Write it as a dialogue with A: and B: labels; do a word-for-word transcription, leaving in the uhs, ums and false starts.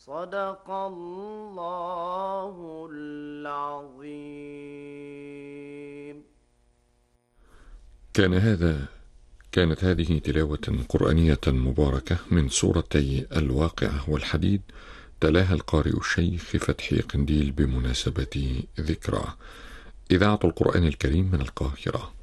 A: صدق الله العظيم.
B: كان هذا كانت هذه تلاوة قرآنية مباركة من سورتي الواقعة والحديد، تلاها القارئ الشيخ فتحي قنديل بمناسبة ذكرى إذاعة القرآن الكريم من القاهرة.